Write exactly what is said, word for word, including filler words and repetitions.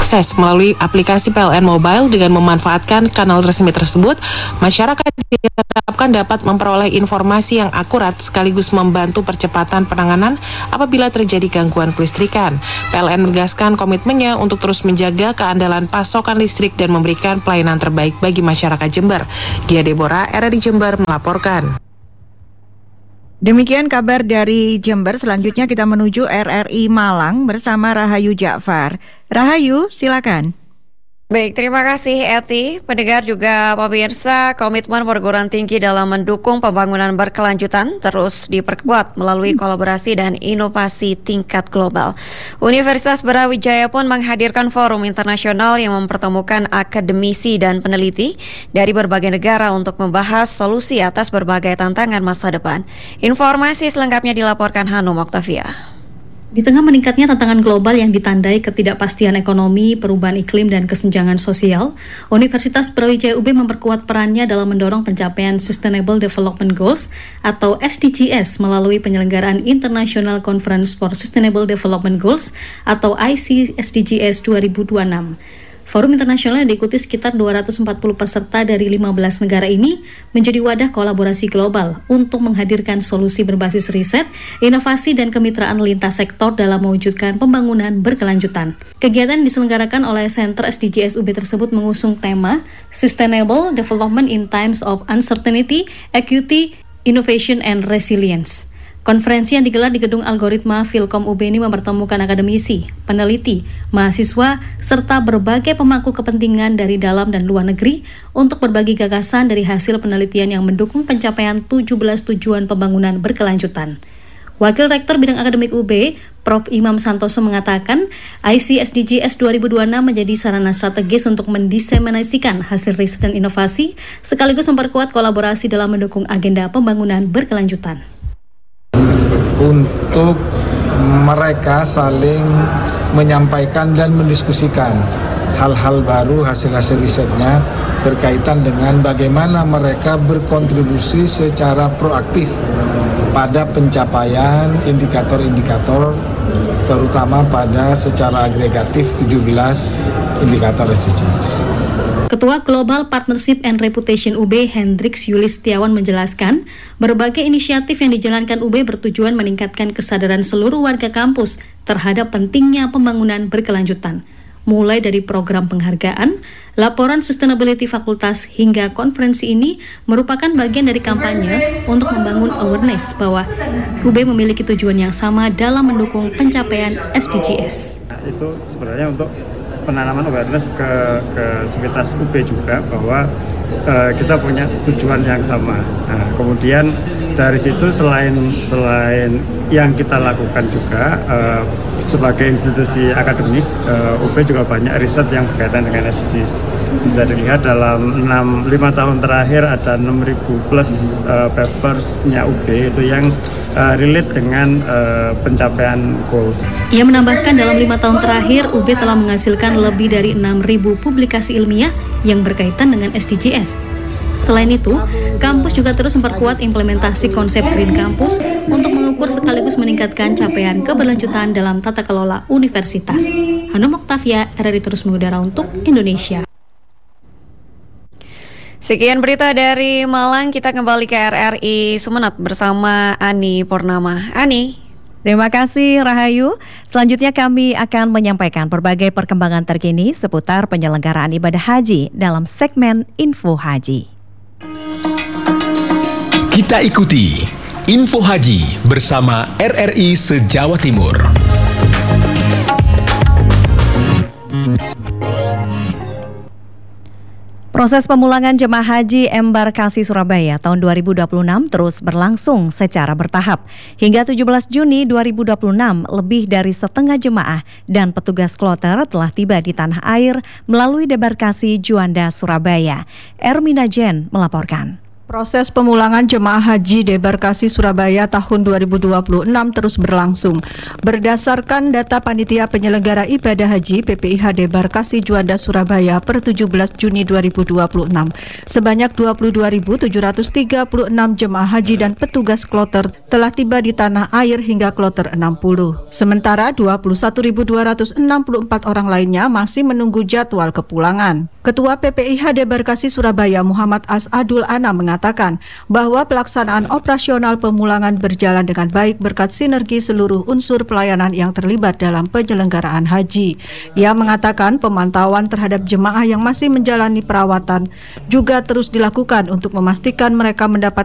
akses melalui aplikasi P L N Mobile. Dengan memanfaatkan kanal resmi tersebut, masyarakat diharapkan dapat memperoleh informasi yang akurat sekaligus membantu percepatan penanganan apabila terjadi gangguan kelistrikan. P L N menegaskan komitmennya untuk terus menjaga keandalan pasokan listrik dan memberikan pelayanan terbaik bagi masyarakat Jember. Gia Deborah, R R I Jember melaporkan. Demikian kabar dari Jember. Selanjutnya kita menuju R R I Malang bersama Rahayu Ja'far. Rahayu, silakan. Baik, terima kasih Eti. Pendengar juga pemirsa, komitmen perguruan tinggi dalam mendukung pembangunan berkelanjutan terus diperkuat melalui kolaborasi dan inovasi tingkat global. Universitas Brawijaya pun menghadirkan forum internasional yang mempertemukan akademisi dan peneliti dari berbagai negara untuk membahas solusi atas berbagai tantangan masa depan. Informasi selengkapnya dilaporkan Hanum Oktavia. Di tengah meningkatnya tantangan global yang ditandai ketidakpastian ekonomi, perubahan iklim, dan kesenjangan sosial, Universitas Brawijaya U B memperkuat perannya dalam mendorong pencapaian Sustainable Development Goals atau S D G S melalui penyelenggaraan International Conference for Sustainable Development Goals atau I C S D G S dua ribu dua puluh enam. Forum internasional yang diikuti sekitar dua ratus empat puluh peserta dari lima belas negara ini menjadi wadah kolaborasi global untuk menghadirkan solusi berbasis riset, inovasi, dan kemitraan lintas sektor dalam mewujudkan pembangunan berkelanjutan. Kegiatan diselenggarakan oleh Center S D G S U B tersebut mengusung tema Sustainable Development in Times of Uncertainty, Equity, Innovation, and Resilience. Konferensi yang digelar di Gedung Algoritma Filkom U B ini mempertemukan akademisi, peneliti, mahasiswa, serta berbagai pemangku kepentingan dari dalam dan luar negeri untuk berbagi gagasan dari hasil penelitian yang mendukung pencapaian tujuh belas tujuan pembangunan berkelanjutan. Wakil Rektor Bidang Akademik U B, Profesor Imam Santoso mengatakan, I C S D G S dua ribu dua puluh enam menjadi sarana strategis untuk mendiseminasikan hasil riset dan inovasi, sekaligus memperkuat kolaborasi dalam mendukung agenda pembangunan berkelanjutan. Untuk mereka saling menyampaikan dan mendiskusikan hal-hal baru, hasil-hasil risetnya berkaitan dengan bagaimana mereka berkontribusi secara proaktif pada pencapaian indikator-indikator, terutama pada secara agregatif tujuh belas indikator S D G S. Ketua Global Partnership and Reputation U B, Hendriks Yulistiawan menjelaskan, berbagai inisiatif yang dijalankan U B bertujuan meningkatkan kesadaran seluruh warga kampus terhadap pentingnya pembangunan berkelanjutan. Mulai dari program penghargaan, laporan sustainability fakultas, hingga konferensi ini merupakan bagian dari kampanye untuk membangun awareness bahwa U B memiliki tujuan yang sama dalam mendukung pencapaian S D G S. Itu sebenarnya untuk penanaman awareness ke, ke sekitar U B juga bahwa uh, kita punya tujuan yang sama. Nah, kemudian dari situ selain selain yang kita lakukan juga uh, sebagai institusi akademik, uh, U B juga banyak riset yang berkaitan dengan S D Gs. Bisa dilihat dalam enam, lima tahun terakhir ada enam ribu plus uh, papersnya U B itu yang uh, relate dengan uh, pencapaian goals. Ia menambahkan dalam lima tahun terakhir U B telah menghasilkan lebih dari enam ribu publikasi ilmiah yang berkaitan dengan S D G S. Selain itu, kampus juga terus memperkuat implementasi konsep Green Campus untuk mengukur sekaligus meningkatkan capaian keberlanjutan dalam tata kelola universitas. Hanum Oktavia, R R I terus mengudara untuk Indonesia. Sekian berita dari Malang, kita kembali ke R R I Sumeneb bersama Ani Purnama. Ani. Terima kasih Rahayu. Selanjutnya kami akan menyampaikan berbagai perkembangan terkini seputar penyelenggaraan ibadah haji dalam segmen Info Haji. Kita ikuti Info Haji bersama R R I se-Jawa Timur. Proses pemulangan jemaah haji embarkasi Surabaya tahun dua ribu dua puluh enam terus berlangsung secara bertahap. Hingga tujuh belas Juni dua ribu dua puluh enam, lebih dari setengah jemaah dan petugas kloter telah tiba di tanah air melalui debarkasi Juanda, Surabaya. Ermina Jen melaporkan. Proses pemulangan jemaah haji Debarkasi Surabaya tahun dua ribu dua puluh enam terus berlangsung. Berdasarkan data Panitia Penyelenggara Ibadah Haji P P I H Debarkasi Juanda Surabaya per tujuh belas Juni dua ribu dua puluh enam, sebanyak dua puluh dua ribu tujuh ratus tiga puluh enam jemaah haji dan petugas kloter telah tiba di tanah air hingga kloter enam puluh. Sementara dua puluh satu ribu dua ratus enam puluh empat orang lainnya masih menunggu jadwal kepulangan. Ketua P P I H Debarkasi Surabaya Muhammad As'adul Ana mengatakan bahwa pelaksanaan operasional pemulangan berjalan dengan baik berkat sinergi seluruh unsur pelayanan yang terlibat dalam penyelenggaraan haji. Ia mengatakan pemantauan terhadap jemaah yang masih menjalani perawatan juga terus dilakukan untuk memastikan mereka mendapat